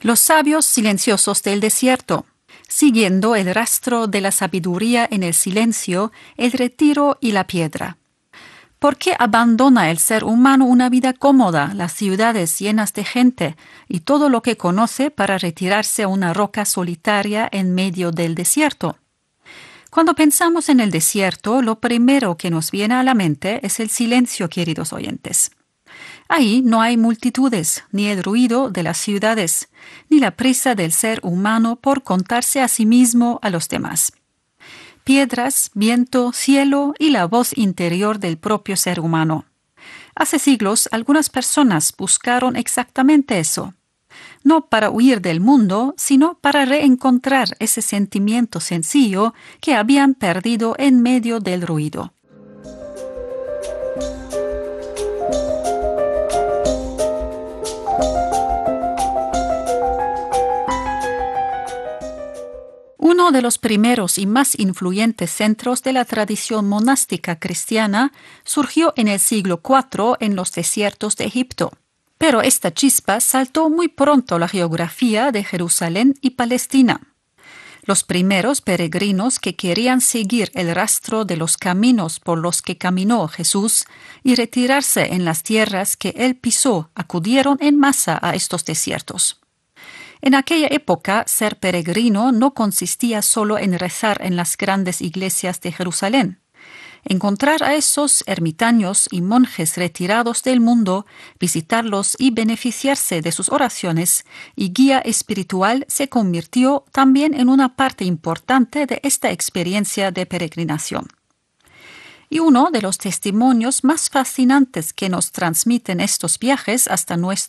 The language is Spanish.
Los sabios silenciosos del desierto, siguiendo el rastro de la sabiduría en el silencio, el retiro y la piedra. ¿Por qué abandona el ser humano una vida cómoda, las ciudades llenas de gente y todo lo que conoce para retirarse a una roca solitaria en medio del desierto? Cuando pensamos en el desierto, lo primero que nos viene a la mente es el silencio, queridos oyentes. Ahí no hay multitudes, ni el ruido de las ciudades, ni la prisa del ser humano por contarse a sí mismo a los demás. Piedras, viento, cielo y la voz interior del propio ser humano. Hace siglos algunas personas buscaron exactamente eso, no para huir del mundo, sino para reencontrar ese sentimiento sencillo que habían perdido en medio del ruido. Uno de los primeros y más influyentes centros de la tradición monástica cristiana surgió en el siglo IV en los desiertos de Egipto. Pero esta chispa saltó muy pronto la geografía de Jerusalén y Palestina. Los primeros peregrinos que querían seguir el rastro de los caminos por los que caminó Jesús y retirarse en las tierras que él pisó acudieron en masa a estos desiertos. En aquella época, ser peregrino no consistía solo en rezar en las grandes iglesias de Jerusalén. Encontrar a esos ermitaños y monjes retirados del mundo, visitarlos y beneficiarse de sus oraciones y guía espiritual se convirtió también en una parte importante de esta experiencia de peregrinación. Y uno de los testimonios más fascinantes que nos transmiten estos viajes hasta nuestro